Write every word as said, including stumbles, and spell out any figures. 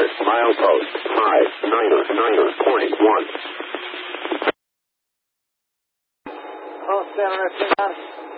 Traffic, milepost, high, niner, niner, point one. Oh, center,